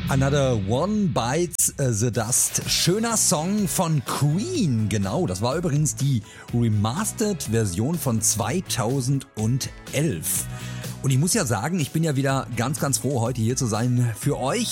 Another One Bites the Dust. Schöner Song von Queen, genau. Das war übrigens die Remastered-Version von 2011. Und ich muss ja sagen, ich bin ja wieder ganz, ganz froh, heute hier zu sein für euch.